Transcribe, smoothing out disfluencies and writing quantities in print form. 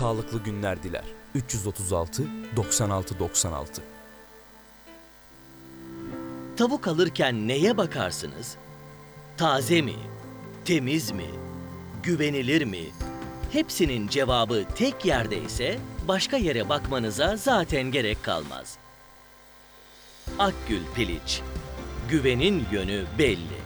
sağlıklı günler diler. 336 96 96. Tavuk alırken neye bakarsınız? Taze mi? Temiz mi? Güvenilir mi? Hepsinin cevabı tek yerde ise başka yere bakmanıza zaten gerek kalmaz. Akgül Piliç. Güvenin yönü belli.